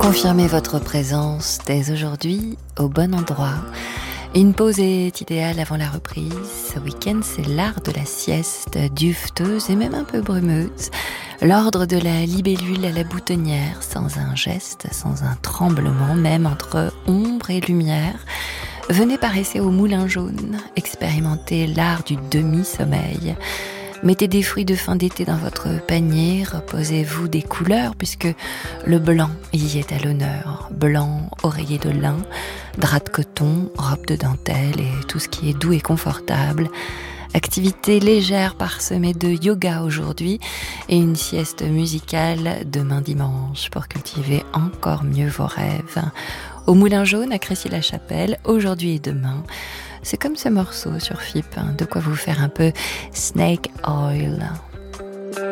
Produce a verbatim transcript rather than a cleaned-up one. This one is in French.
Confirmez votre présence dès aujourd'hui au bon endroit. Une pause est idéale avant la reprise. Ce week-end, c'est l'art de la sieste, duveteuse et même un peu brumeuse. L'ordre de la libellule à la boutonnière, sans un geste, sans un tremblement, même entre ombre et lumière. Venez par essai au Moulin Jaune, expérimentez l'art du demi-sommeil. Mettez des fruits de fin d'été dans votre panier, reposez-vous des couleurs puisque le blanc y est à l'honneur. Blanc, oreiller de lin, drap de coton, robe de dentelle et tout ce qui est doux et confortable. Activité légère parsemée de yoga aujourd'hui et une sieste musicale demain dimanche pour cultiver encore mieux vos rêves. Au Moulin Jaune à Crécy-la-Chapelle, aujourd'hui et demain. C'est comme ce morceau sur F I P, hein, de quoi vous faire un peu snake oil.